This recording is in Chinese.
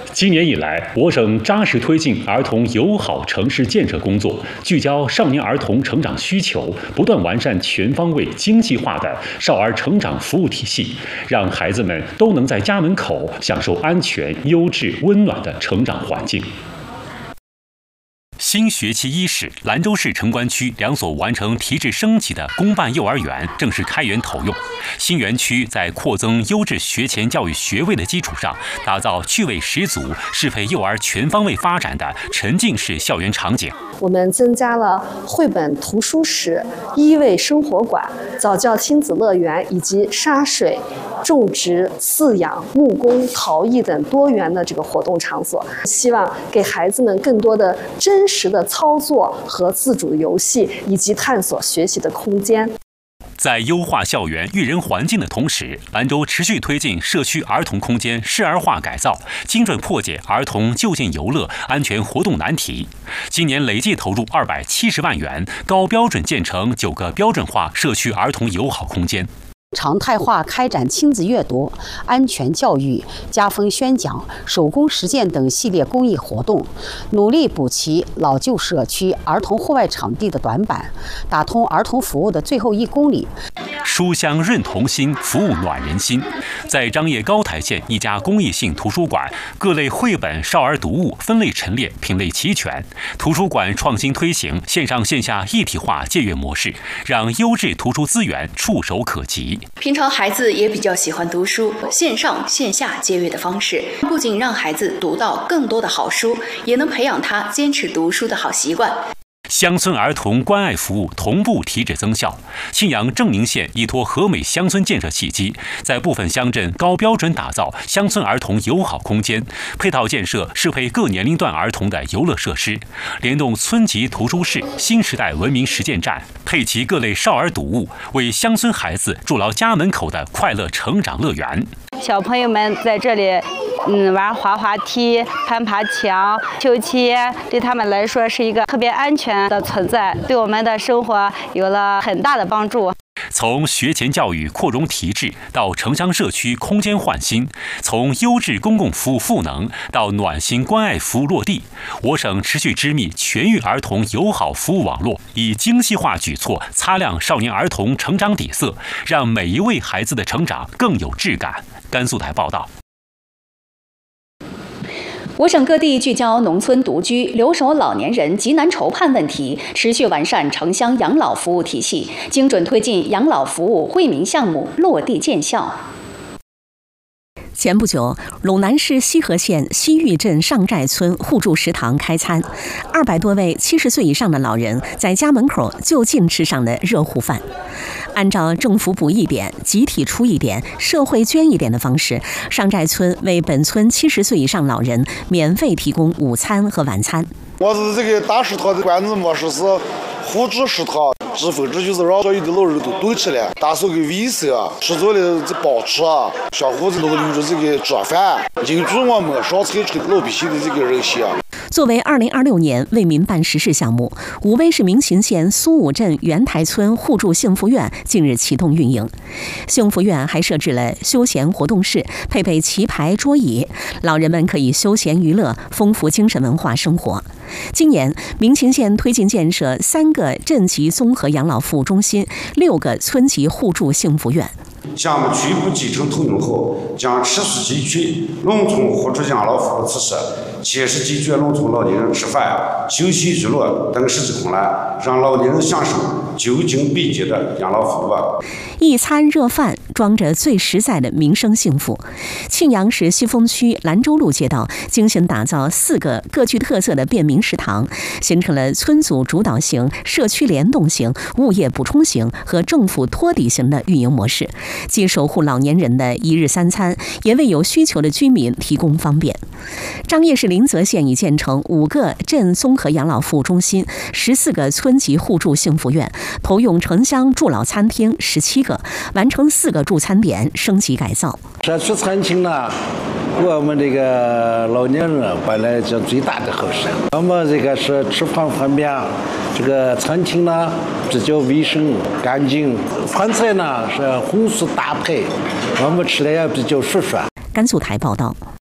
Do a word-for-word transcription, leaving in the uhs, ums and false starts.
今年以来，我省扎实推进儿童友好城市建设工作，聚焦少年儿童成长需求，不断完善全方位、精细化的少儿成长服务体系，让孩子们都能在家门口享受安全、优质、温暖的成长环境。新学期伊始，兰州市城关区两所完成提质升级的公办幼儿园正式开园投用。新园区在扩增优质学前教育学位的基础上，打造趣味十足、适配幼儿全方位发展的沉浸式校园场景。 我们增加了绘本图书室、依偎生活馆、早教亲子乐园以及沙水、种植、饲养、木工、陶艺等多元的这个活动场所，希望给孩子们更多的真实的操作和自主游戏，以及探索学习的空间。 在优化校园育人环境的同时，兰州持续推进社区儿童空间适儿化改造，精准破解儿童就近游乐、安全活动难题。今年累计投入二百七十万元，高标准建成九个标准化社区儿童友好空间。 常态化开展亲子阅读、安全教育、家风宣讲、手工实践等系列公益活动，努力补齐老旧社区儿童户外场地的短板，打通儿童服务的最后一公里。 书香润童心，服务暖人心。在张掖高台县一家公益性图书馆，各类绘本、少儿读物分类陈列，品类齐全。图书馆创新推行线上线下一体化借阅模式，让优质图书资源触手可及。 平常孩子也比较喜欢读书，线上线下借阅的方式，不仅让孩子读到更多的好书，也能培养他坚持读书的好习惯。 乡村儿童关爱服务同步提质增效。信阳正宁县依托和美乡村建设契机，在部分乡镇高标准打造乡村儿童友好空间，配套建设适配各年龄段儿童的游乐设施，联动村级图书室、新时代文明实践站，配齐各类少儿读物，为乡村孩子筑牢家门口的快乐成长乐园。 小朋友们在这里嗯，玩滑滑梯、攀爬墙、秋千，对他们来说是一个特别安全的存在，对我们的生活有了很大的帮助。 从学前教育扩容提质到城乡社区空间焕新，从优质公共服务赋能到暖心关爱服务落地，我省持续织密全域儿童友好服务网络，以精细化举措擦亮少年儿童成长底色，让每一位孩子的成长更有质感。甘肃台报道。 我省各地聚焦农村独居、留守老年人急难愁盼问题，持续完善城乡养老服务体系，精准推进养老服务惠民项目落地见效。 前不久，陇南市西河县西峪镇上寨村互助食堂开餐，二百多位七十岁以上的老人在家门口就近吃上了热糊饭。按照政府补一点、集体出一点、社会捐一点的方式，上寨村为本村七十岁以上老人免费提供午餐和晚餐。 我是这个大食堂的馆子模式是互助食堂，知分制就是让家有的老人都动起来，打扫个卫生，吃做的这保持啊，相互都留着这个做饭，尽助我们上菜村老百姓的这个人心。 作为二零二六年为民办实事项目，武威市明琴县苏武镇元台村互助幸福院近日启动运营。幸福院还设置了休闲活动室，配备棋牌桌椅，老人们可以休闲娱乐，丰富精神文化生活。今年，明琴县推进建设三个镇级综合养老服务中心，六个村级互助幸福院。 项目全部集成投用后，将持续集聚农村互助养老服务措施，切实解决农村老年人吃饭、休息娱乐等实际困难，让老年人享受就近便捷的养老服务。 一餐热饭装着最实在的民生幸福。庆阳市西峰区兰州路街道精心打造四个各具特色的便民食堂，形成了村组主导型、社区联动型、物业补充型和政府托底型的运营模式，既守护老年人的一日三餐，也为有需求的居民提供方便。张掖市临泽县已建成五个镇综合养老服务中心、十四个村级互助幸福院，投用城乡助老餐厅十七个，完成四个助餐点升级改造。 社区餐厅呢，我们这个老年人本来就最大的好处。那么这个是吃饭方便，这个餐厅呢比较卫生干净，饭菜呢是荤素搭配，我们吃的也比较舒适。 甘肃台报道。